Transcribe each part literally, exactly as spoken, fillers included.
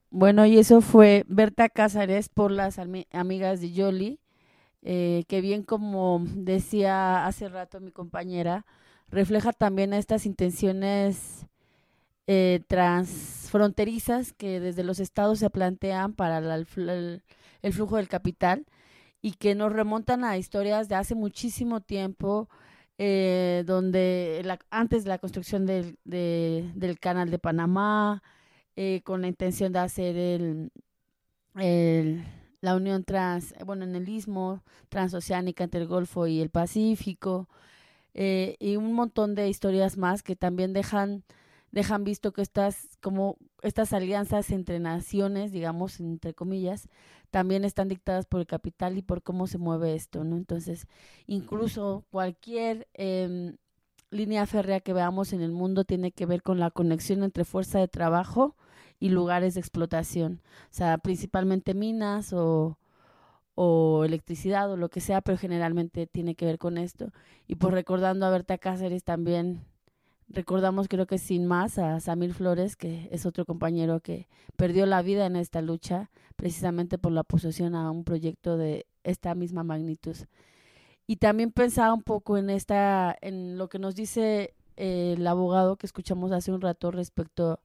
Bueno, y eso fue Berta Cázares por las ami- amigas de Yoli, eh, que bien como decía hace rato mi compañera, refleja también estas intenciones eh, transfronterizas que desde los estados se plantean para la- el, fl- el- el flujo del capital y que nos remontan a historias de hace muchísimo tiempo, eh, donde la- antes de la construcción del, de- del canal de Panamá, eh, con la intención de hacer el, el- la unión trans, bueno, en el istmo transoceánica entre el Golfo y el Pacífico, eh, y un montón de historias más que también dejan, dejan visto que estas, como estas alianzas entre naciones, digamos, entre comillas, también están dictadas por el capital y por cómo se mueve esto, ¿no? Entonces, incluso cualquier eh, línea férrea que veamos en el mundo tiene que ver con la conexión entre fuerza de trabajo y lugares de explotación, o sea, principalmente minas o, o electricidad o lo que sea, pero generalmente tiene que ver con esto. Y pues recordando a Berta Cáceres también, recordamos creo que sin más a Samir Flores, que es otro compañero que perdió la vida en esta lucha, precisamente por la posesión a un proyecto de esta misma magnitud. Y también pensaba un poco en esta, en lo que nos dice eh, el abogado que escuchamos hace un rato respecto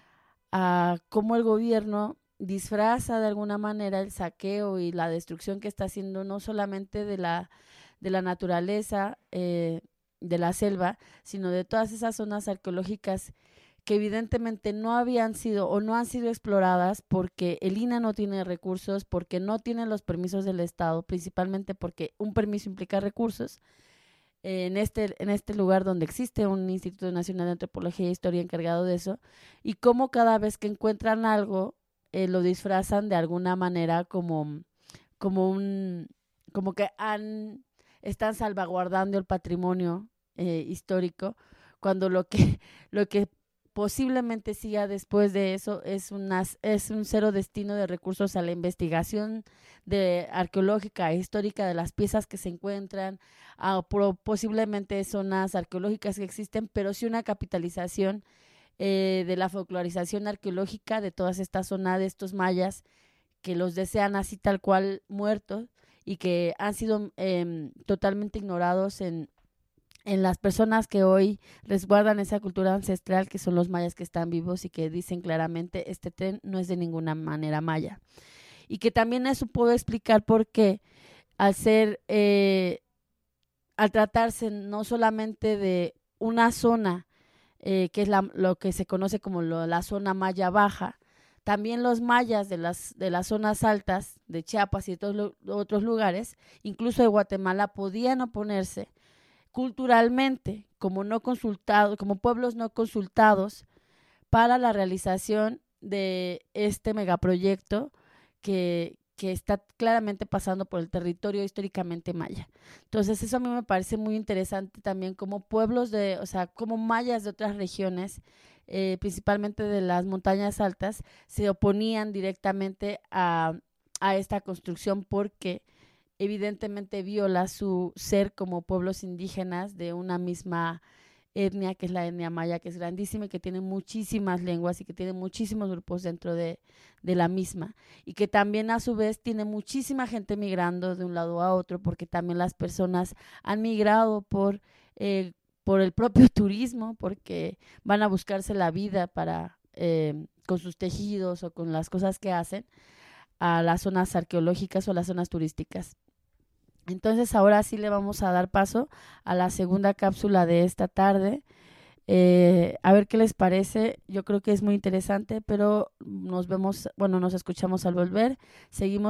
a cómo el gobierno disfraza de alguna manera el saqueo y la destrucción que está haciendo no solamente de la, de la naturaleza, eh, de la selva, sino de todas esas zonas arqueológicas que evidentemente no habían sido o no han sido exploradas porque el I N A no tiene recursos, porque no tiene los permisos del Estado, principalmente porque un permiso implica recursos, eh, en, este, en este lugar donde existe un Instituto Nacional de Antropología e Historia encargado de eso, y cómo cada vez que encuentran algo, eh, lo disfrazan de alguna manera como, como un, como que han, están salvaguardando el patrimonio eh, histórico, cuando lo que, lo que posiblemente siga después de eso es, unas, es un cero destino de recursos a la investigación de arqueológica e histórica de las piezas que se encuentran, a pro, posiblemente zonas arqueológicas que existen, pero sí una capitalización eh, de la folclorización arqueológica de todas estas zonas, de estos mayas que los desean así tal cual muertos y que han sido eh, totalmente ignorados en, en las personas que hoy resguardan esa cultura ancestral, que son los mayas que están vivos y que dicen claramente este tren no es de ninguna manera maya. Y que también eso puedo explicar por qué al ser, eh, al tratarse no solamente de una zona, eh, que es la, lo que se conoce como lo, la zona maya baja, también los mayas de las, de las zonas altas de Chiapas y de todos los otros lugares, incluso de Guatemala, podían oponerse culturalmente como no consultados, como pueblos no consultados para la realización de este megaproyecto que, que está claramente pasando por el territorio históricamente maya. Entonces eso a mí me parece muy interesante también como pueblos de, o sea, como mayas de otras regiones, eh, principalmente de las montañas altas, se oponían directamente a, a esta construcción porque evidentemente viola su ser como pueblos indígenas de una misma etnia, que es la etnia maya, que es grandísima y que tiene muchísimas lenguas y que tiene muchísimos grupos dentro de, de la misma. Y que también a su vez tiene muchísima gente migrando de un lado a otro, porque también las personas han migrado por, eh, por el propio turismo, porque van a buscarse la vida para, eh, con sus tejidos o con las cosas que hacen, a las zonas arqueológicas o las zonas turísticas. Entonces ahora sí le vamos a dar paso a la segunda cápsula de esta tarde. Eh, a ver qué les parece. Yo creo que es muy interesante, pero nos vemos, bueno, nos escuchamos al volver. Seguimos